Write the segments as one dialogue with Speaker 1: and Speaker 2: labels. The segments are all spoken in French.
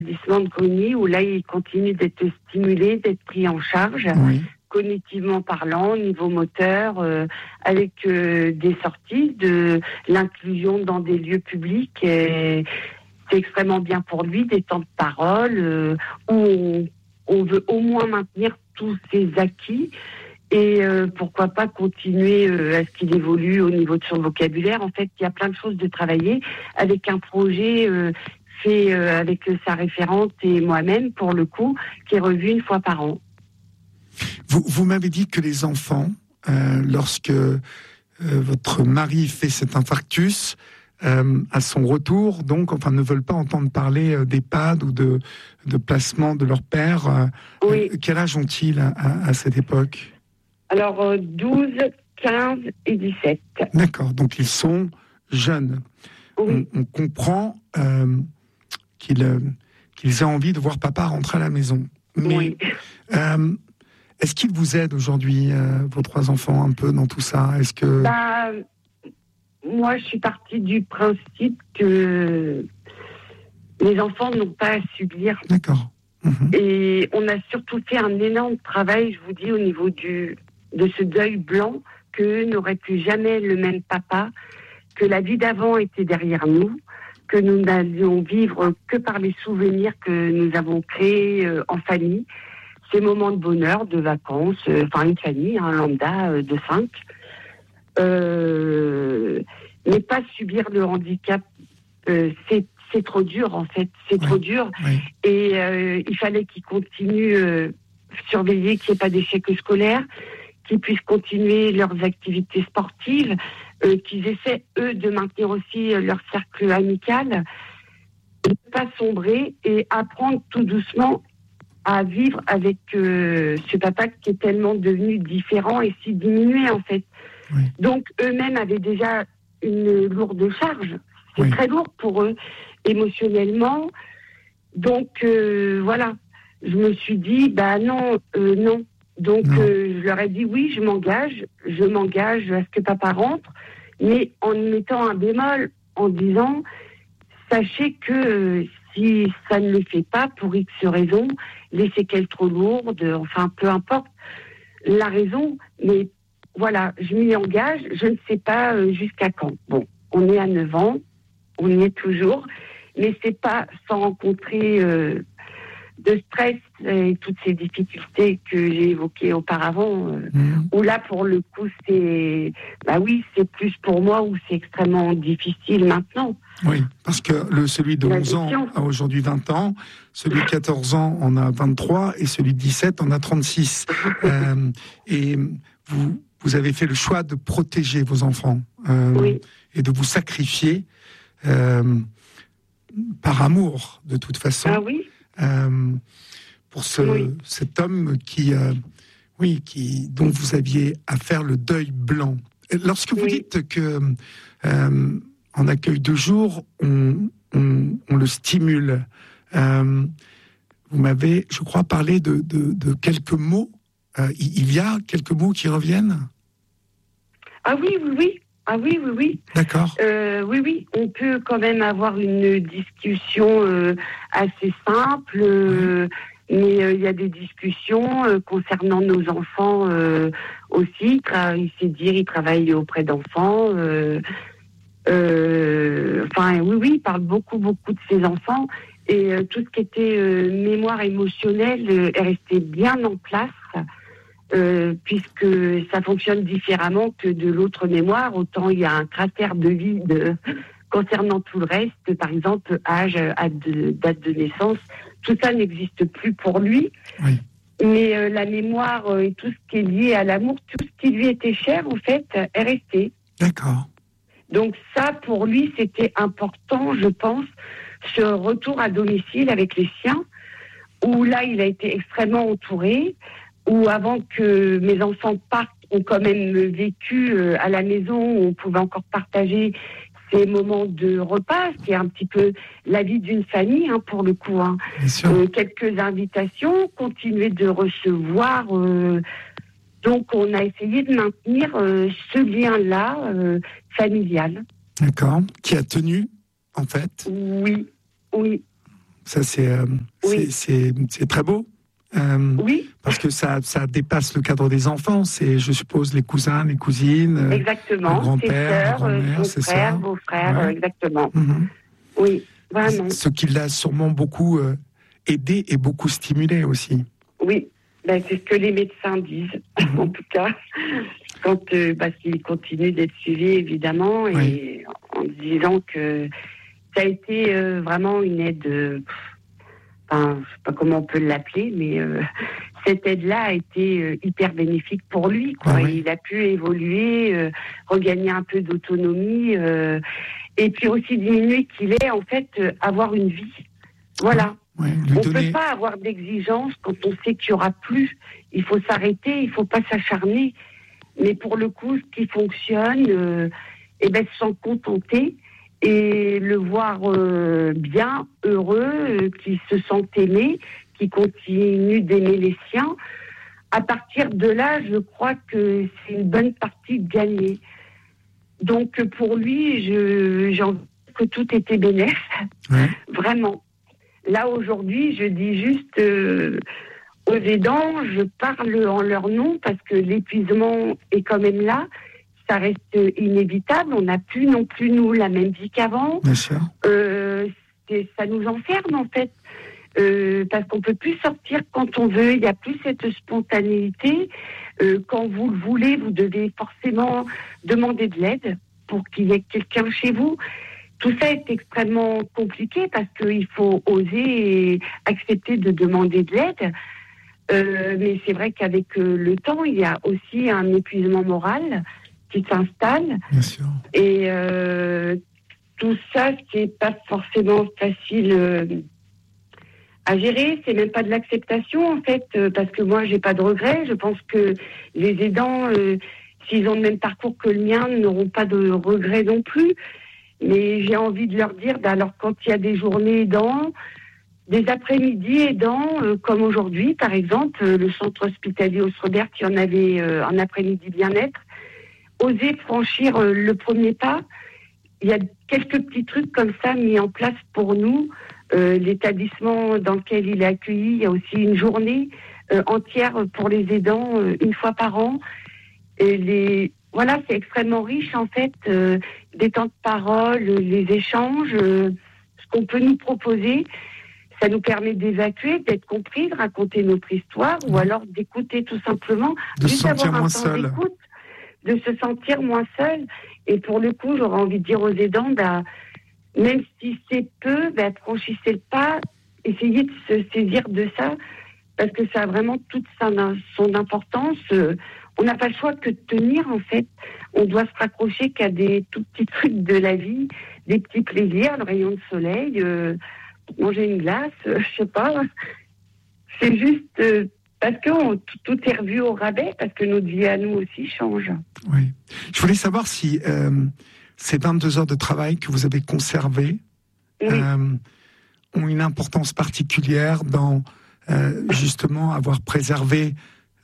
Speaker 1: de Grigny, où là, il continue d'être stimulé, d'être pris en charge, cognitivement parlant, au niveau moteur, avec des sorties, de l'inclusion dans des lieux publics. Et c'est extrêmement bien pour lui, des temps de parole, où on veut au moins maintenir tous ses acquis. Et pourquoi pas continuer à ce qu'il évolue au niveau de son vocabulaire. En fait, il y a plein de choses de travailler avec un projet fait avec sa référente et moi-même, pour le coup, qui est revu une fois par an.
Speaker 2: Vous m'avez dit que les enfants, lorsque votre mari fait cet infarctus, à son retour, donc, enfin, ne veulent pas entendre parler d'EHPAD ou de placement de leur père.
Speaker 1: Oui.
Speaker 2: Quel âge ont-ils à cette époque ?
Speaker 1: Alors, 12, 15 et 17.
Speaker 2: D'accord, donc ils sont jeunes.
Speaker 1: Oui.
Speaker 2: On comprend qu'ils aient envie de voir papa rentrer à la maison. Mais
Speaker 1: oui.
Speaker 2: Est-ce qu'ils vous aident aujourd'hui, vos 3 enfants, un peu dans tout ça ? Est-ce que...
Speaker 1: Moi, je suis partie du principe que les enfants n'ont pas à subir.
Speaker 2: D'accord.
Speaker 1: Et on a surtout fait un énorme travail, je vous dis, au niveau de ce deuil blanc, que n'aurait plus jamais le même papa, que la vie d'avant était derrière nous, que nous n'allions vivre que par les souvenirs que nous avons créés en famille, ces moments de bonheur, de vacances, une famille, lambda de 5. Mais pas subir le handicap, c'est trop dur en fait, trop dur.
Speaker 2: Oui.
Speaker 1: Et il fallait qu'ils continuent surveiller qu'il n'y ait pas d'échec scolaire, qu'ils puissent continuer leurs activités sportives, qu'ils essaient eux de maintenir aussi leur cercle amical, ne pas sombrer et apprendre tout doucement à vivre avec ce papa qui est tellement devenu différent et si diminué en fait.
Speaker 2: Oui.
Speaker 1: Donc eux-mêmes avaient déjà une lourde charge. C'est très lourd pour eux émotionnellement. Donc voilà, je me suis dit non. Donc je leur ai dit oui, je m'engage à ce que papa rentre, mais en mettant un bémol, en disant sachez que si ça ne le fait pas pour X raisons, les séquelles trop lourdes, enfin peu importe la raison, mais voilà, je m'y engage, je ne sais pas jusqu'à quand. Bon, on est à 9 ans, on y est toujours, mais c'est pas sans rencontrer de stress et toutes ces difficultés que j'ai évoquées auparavant, où là, pour le coup, c'est plus pour moi, où c'est extrêmement difficile maintenant.
Speaker 2: Oui, parce que celui de 11 ans a aujourd'hui 20 ans, celui de 14 ans en a 23 et celui de 17 en a 36. Et vous avez fait le choix de protéger vos enfants et de vous sacrifier par amour, de toute façon.
Speaker 1: Ah oui.
Speaker 2: Pour cet homme dont vous aviez à faire le deuil blanc. Lorsque vous dites que en accueil de jour, on le stimule, vous m'avez, je crois, parlé de quelques mots. Il y a quelques mots qui reviennent ?
Speaker 1: Ah oui. Ah oui.
Speaker 2: D'accord.
Speaker 1: Oui. On peut quand même avoir une discussion assez simple, mais il y a des discussions concernant nos enfants aussi. Il travaille auprès d'enfants. Il parle beaucoup de ses enfants. Et tout ce qui était mémoire émotionnelle est resté bien en place. Puisque ça fonctionne différemment que de l'autre mémoire, autant il y a un cratère de vide concernant tout le reste, par exemple âge, date de naissance, tout ça n'existe plus pour lui.
Speaker 2: Oui.
Speaker 1: Mais la mémoire et tout ce qui est lié à l'amour, tout ce qui lui était cher, en fait, est resté.
Speaker 2: D'accord.
Speaker 1: Donc ça, pour lui, c'était important, je pense, ce retour à domicile avec les siens, où là, il a été extrêmement entouré, où avant que mes enfants partent, ont quand même vécu à la maison, où on pouvait encore partager ces moments de repas, c'est un petit peu la vie d'une famille, pour le coup.
Speaker 2: Bien sûr.
Speaker 1: Quelques invitations, continuer de recevoir. Donc, on a essayé de maintenir ce lien-là familial.
Speaker 2: D'accord. Qui a tenu, en fait.
Speaker 1: Oui.
Speaker 2: Ça, c'est très beau.
Speaker 1: Oui.
Speaker 2: Parce que ça dépasse le cadre des enfants. C'est, je suppose, les cousins, les cousines.
Speaker 1: Exactement.
Speaker 2: Le grand-père, la grand-mère, c'est ça.
Speaker 1: Beaux-frères, exactement.
Speaker 2: Mm-hmm.
Speaker 1: Oui, vraiment.
Speaker 2: Ce qui l'a sûrement beaucoup aidé et beaucoup stimulé aussi.
Speaker 1: Oui, c'est ce que les médecins disent, en tout cas, quand qu'ils continuent d'être suivis, évidemment, et en disant que ça a été vraiment une aide, je ne sais pas comment on peut l'appeler, mais cette aide-là a été hyper bénéfique pour lui, quoi.
Speaker 2: Ah oui.
Speaker 1: Il a pu évoluer, regagner un peu d'autonomie, et puis aussi diminuer qu'il est, en fait, avoir une vie. Voilà.
Speaker 2: Ouais,
Speaker 1: on ne peut pas avoir d'exigence quand on sait qu'il n'y aura plus. Il faut s'arrêter, il ne faut pas s'acharner. Mais pour le coup, ce qui fonctionne, se s'en contenter et le voir bien, heureux, qui se sent aimé, qui continue d'aimer les siens. À partir de là, je crois que c'est une bonne partie de gagner. Donc pour lui, j'ai envie que tout était bénéfique, vraiment. Là, aujourd'hui, je dis juste aux aidants, je parle en leur nom parce que l'épuisement est quand même là. Ça reste inévitable. On n'a plus non plus, nous, la même vie qu'avant.
Speaker 2: Bien sûr.
Speaker 1: Ça nous enferme, en fait. Parce qu'on ne peut plus sortir quand on veut. Il n'y a plus cette spontanéité. Quand vous le voulez, vous devez forcément demander de l'aide pour qu'il y ait quelqu'un chez vous. Tout ça est extrêmement compliqué parce qu'il faut oser et accepter de demander de l'aide. Mais c'est vrai qu'avec le temps, il y a aussi un épuisement moral qui s'installe.
Speaker 2: Bien sûr.
Speaker 1: Et tout ça, c'est pas forcément facile à gérer. C'est même pas de l'acceptation, en fait, parce que moi, j'ai pas de regrets. Je pense que les aidants, s'ils ont le même parcours que le mien, n'auront pas de regrets non plus. Mais j'ai envie de leur dire, alors quand il y a des journées aidants, des après-midi aidants, comme aujourd'hui, par exemple, le centre hospitalier Osrebert, il y en avait un après-midi bien-être, oser franchir le premier pas. Il y a quelques petits trucs comme ça mis en place pour nous. L'établissement dans lequel il est accueilli, il y a aussi une journée entière pour les aidants, une fois par an. Et voilà, c'est extrêmement riche, en fait, des temps de parole, les échanges, ce qu'on peut nous proposer. Ça nous permet d'évacuer, d'être compris, de raconter notre histoire, ou alors d'écouter tout simplement.
Speaker 2: De se sentir moins seul.
Speaker 1: De se sentir moins seul. Et pour le coup, j'aurais envie de dire aux aidants, même si c'est peu, franchissez le pas, essayez de se saisir de ça, parce que ça a vraiment toute son importance. On n'a pas le choix que de tenir, en fait. On doit se raccrocher qu'à des tout petits trucs de la vie, des petits plaisirs, le rayon de soleil, manger une glace, je sais pas. C'est juste parce que tout est revu au rabais, parce que notre vie à nous aussi change.
Speaker 2: Oui. Je voulais savoir si ces 22 heures de travail que vous avez conservées ont une importance particulière dans justement avoir préservé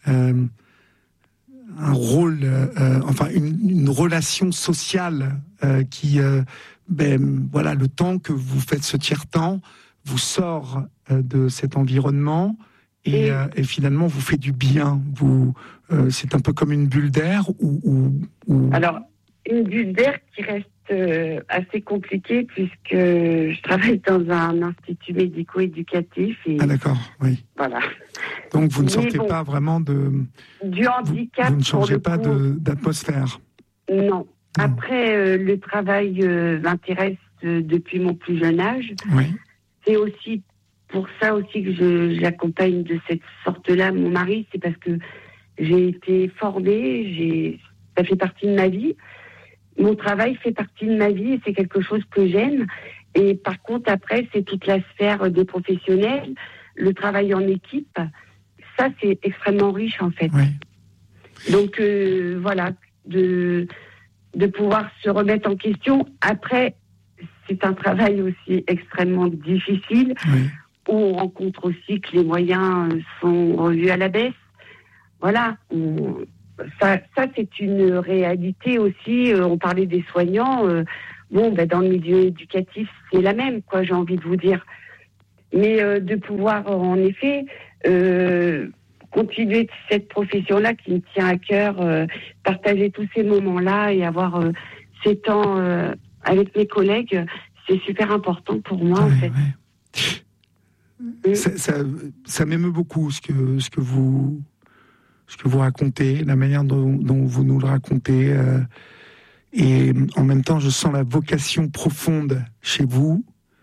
Speaker 2: un rôle, une relation sociale qui, voilà, le temps que vous faites ce tiers-temps vous sort de cet environnement et finalement vous fait du bien. C'est un peu comme une bulle d'air
Speaker 1: Alors, une bulle d'air qui reste assez compliquée puisque je travaille dans un institut médico-éducatif.
Speaker 2: Ah d'accord, oui.
Speaker 1: Voilà.
Speaker 2: Donc vous ne sortez pas vraiment
Speaker 1: du handicap.
Speaker 2: Vous ne changez pas d'atmosphère.
Speaker 1: Non. Après, le travail m'intéresse depuis mon plus jeune âge.
Speaker 2: Oui.
Speaker 1: C'est aussi pour ça aussi que j'accompagne de cette sorte-là mon mari. C'est parce que j'ai été formée, ça fait partie de ma vie. Mon travail fait partie de ma vie et c'est quelque chose que j'aime. Et par contre, après, c'est toute la sphère des professionnels, le travail en équipe. Ça, c'est extrêmement riche, en fait.
Speaker 2: Oui.
Speaker 1: Donc, voilà, de pouvoir se remettre en question. Après, c'est un travail aussi extrêmement difficile, où on rencontre aussi que les moyens sont revus à la baisse. Voilà, ça c'est une réalité aussi. On parlait des soignants. Dans le milieu éducatif, c'est la même, quoi, j'ai envie de vous dire. Mais de pouvoir, en effet, continuer cette profession-là qui me tient à cœur, partager tous ces moments-là et avoir ces temps avec mes collègues, c'est super important pour moi, en fait.
Speaker 2: Ouais. Ça m'émeut beaucoup ce que vous racontez, la manière dont vous nous le racontez. Et en même temps, je sens la vocation profonde chez vous.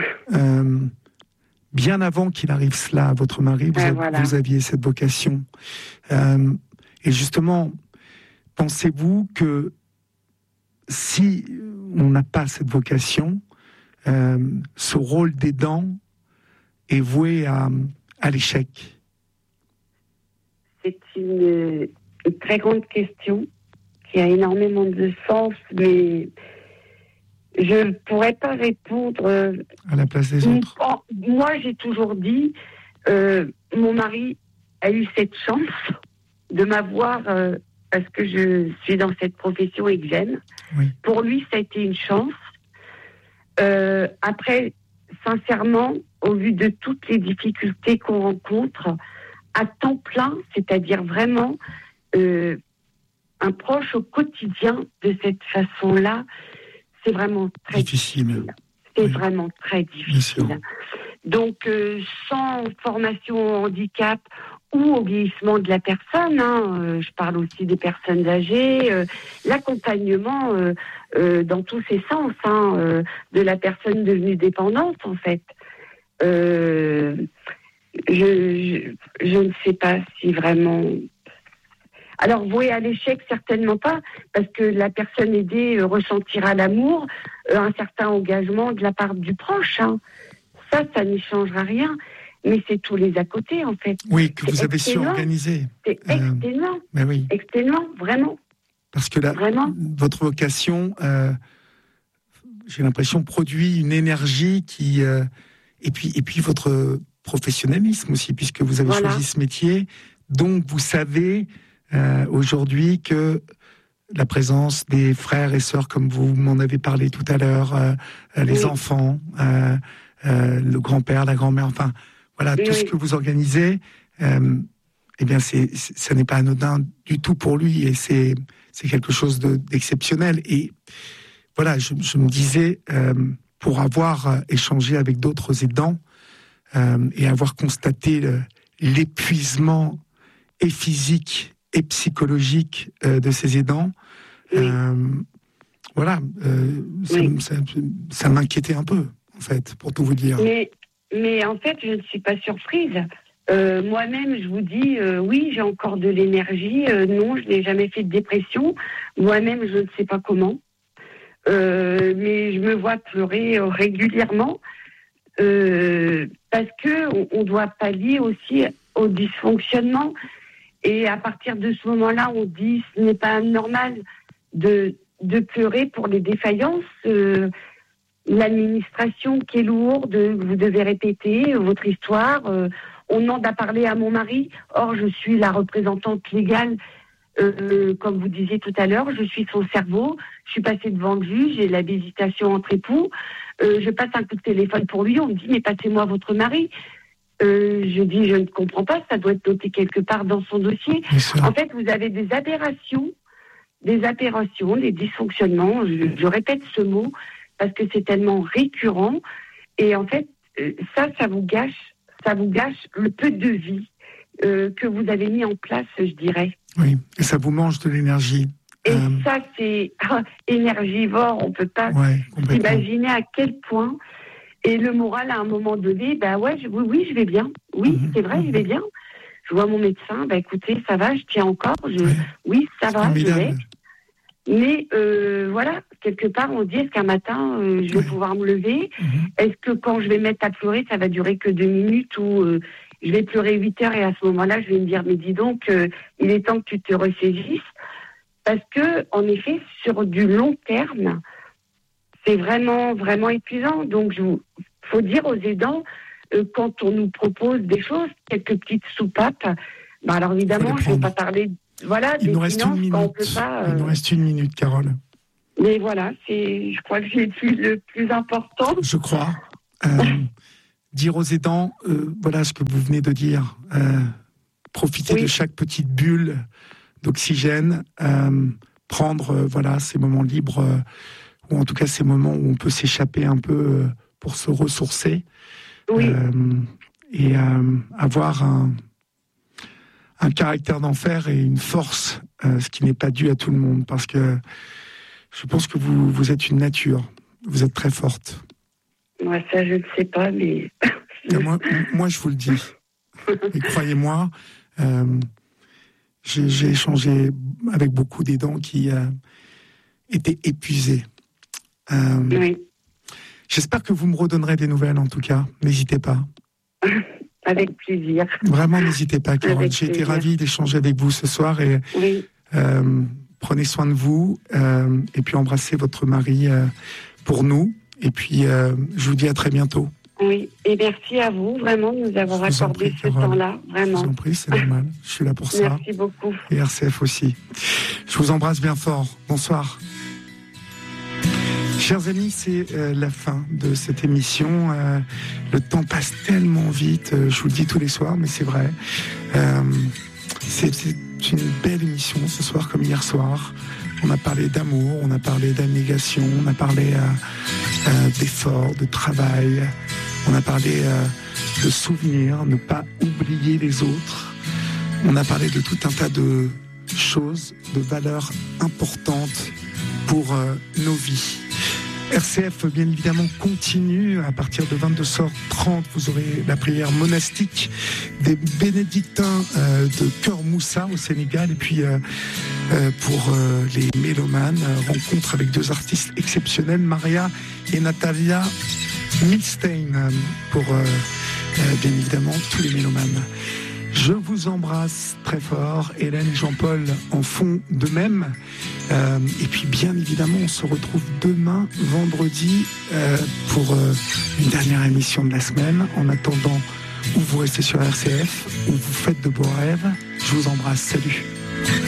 Speaker 2: Bien avant qu'il arrive cela à votre mari, vous aviez cette vocation. Et justement, pensez-vous que si on n'a pas cette vocation, ce rôle d'aidant est voué à l'échec?
Speaker 1: C'est une très grande question qui a énormément de sens, mais je ne pourrais pas répondre
Speaker 2: à la place des autres.
Speaker 1: Moi, j'ai toujours dit, mon mari a eu cette chance de m'avoir parce que je suis dans cette profession et que j'aime.
Speaker 2: Oui.
Speaker 1: Pour lui, ça a été une chance. Après, sincèrement, au vu de toutes les difficultés qu'on rencontre, à temps plein, c'est-à-dire vraiment un proche au quotidien de cette façon-là, c'est vraiment très difficile. C'est vraiment très difficile. Donc, sans formation au handicap ou au vieillissement de la personne, je parle aussi des personnes âgées, l'accompagnement dans tous ses sens, de la personne devenue dépendante, en fait. Je ne sais pas si vraiment... Alors, voué à l'échec, certainement pas, parce que la personne aidée ressentira l'amour, un certain engagement de la part du proche. Ça n'y changera rien. Mais c'est tous les à côté, en fait.
Speaker 2: Oui, que vous avez su organiser.
Speaker 1: C'est exténuant.
Speaker 2: Mais oui.
Speaker 1: Exténuant, vraiment.
Speaker 2: Parce que votre vocation, j'ai l'impression, produit une énergie qui... et puis votre professionnalisme aussi, puisque vous avez choisi ce métier. Donc, vous savez... aujourd'hui que la présence des frères et sœurs, comme vous m'en avez parlé tout à l'heure, les enfants, le grand-père, la grand-mère, enfin, voilà, tout ce que vous organisez, eh bien, ça n'est pas anodin du tout pour lui, et c'est quelque chose d'exceptionnel. Et voilà, je me disais, pour avoir échangé avec d'autres aidants et avoir constaté l'épuisement et physique et psychologique de ces aidants, ça m'inquiétait un peu, en fait, pour tout vous dire.
Speaker 1: Mais en fait, je ne suis pas surprise. Moi-même, je vous dis, oui, j'ai encore de l'énergie. Non, je n'ai jamais fait de dépression. Moi-même, je ne sais pas comment. Mais je me vois pleurer régulièrement parce qu'on doit pallier aussi au dysfonctionnement. Et à partir de ce moment-là, on dit ce n'est pas normal de pleurer pour les défaillances. L'administration qui est lourde, vous devez répéter votre histoire. On demande à parler à mon mari. Or, je suis la représentante légale, comme vous disiez tout à l'heure. Je suis son cerveau. Je suis passée devant le juge. J'ai la visitation entre époux. Je passe un coup de téléphone pour lui. On me dit, mais passez-moi votre mari. Je dis, je ne comprends pas, ça doit être noté quelque part dans son dossier. En fait, vous avez des aberrations, des dysfonctionnements, je répète ce mot, parce que c'est tellement récurrent, et en fait, ça vous gâche le peu de vie que vous avez mis en place, je dirais.
Speaker 2: Oui, et ça vous mange de l'énergie.
Speaker 1: Et ça, c'est énergivore, on ne peut pas s'imaginer à quel point... Et le moral, à un moment donné, oui, je vais bien. Oui, c'est vrai, je vais bien. Je vois mon médecin, écoutez, ça va, je tiens encore. Oui, ça va, je vais. Mais voilà, quelque part, on dit, est-ce qu'un matin, je vais pouvoir me lever? Est-ce que quand je vais mettre à pleurer, ça va durer que 2 minutes ou je vais pleurer 8 heures et à ce moment-là, je vais me dire, mais dis donc, il est temps que tu te ressaisisses. Parce que, en effet, sur du long terme, c'est vraiment, vraiment épuisant. Donc, faut dire aux aidants, quand on nous propose des choses, quelques petites soupapes, alors évidemment, je ne vais pas parler
Speaker 2: il nous reste 1 minute. Il nous reste 1 minute, Carole.
Speaker 1: Mais voilà, je crois que j'ai dit le plus important.
Speaker 2: Je crois. dire aux aidants, voilà ce que vous venez de dire, profiter de chaque petite bulle d'oxygène, prendre voilà ces moments libres, ou en tout cas ces moments où on peut s'échapper un peu pour se ressourcer, et avoir un caractère d'enfer et une force, ce qui n'est pas dû à tout le monde, parce que je pense que vous êtes une nature, vous êtes très forte.
Speaker 1: Moi, ça, je ne sais pas, mais...
Speaker 2: moi, je vous le dis. Et croyez-moi, j'ai échangé avec beaucoup d'aidants qui étaient épuisés. J'espère que vous me redonnerez des nouvelles, en tout cas. N'hésitez pas.
Speaker 1: Avec plaisir.
Speaker 2: Vraiment, n'hésitez pas, Carole. J'ai été ravi d'échanger avec vous ce soir. Et prenez soin de vous. Et puis, embrassez votre mari pour nous. Et puis, je vous dis à très bientôt.
Speaker 1: Oui, et merci à vous, vraiment, de nous avoir accordé ce temps-là. Vraiment.
Speaker 2: Je vous en prie, c'est normal. Je suis là pour ça.
Speaker 1: Merci beaucoup.
Speaker 2: Et RCF aussi. Je vous embrasse bien fort. Bonsoir. Chers amis, c'est la fin de cette émission. Le temps passe tellement vite. Je vous le dis tous les soirs, mais c'est vrai. C'est une belle émission ce soir comme hier soir. On a parlé d'amour, on a parlé d'abnégation, on a parlé d'effort, de travail. On a parlé de souvenirs, ne pas oublier les autres. On a parlé de tout un tas de choses, de valeurs importantes pour nos vies. RCF, bien évidemment, continue. À partir de 22h30, vous aurez la prière monastique des bénédictins de Cœur Moussa au Sénégal. Et puis, pour les mélomanes, rencontre avec deux artistes exceptionnels, Maria et Natalia Milstein, pour bien évidemment tous les mélomanes. Je vous embrasse très fort. Hélène et Jean-Paul en font de même. Et puis bien évidemment, on se retrouve demain, vendredi, pour une dernière émission de la semaine. En attendant, ou vous restez sur RCF, ou vous faites de beaux rêves. Je vous embrasse. Salut.